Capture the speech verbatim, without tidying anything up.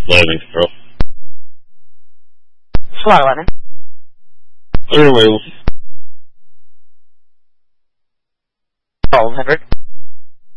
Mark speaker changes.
Speaker 1: Landing control.
Speaker 2: Flight eleven.
Speaker 1: Clear wheel.
Speaker 2: twelve hundred.